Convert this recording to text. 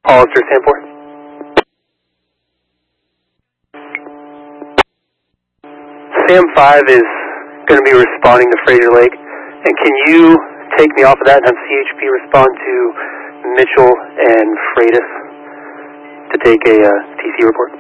Hollister, stand for. Sam 5 is going to be responding to Fraser Lake, and can you take me off of that and have CHP respond to Mitchell and Freitas to take a TC report?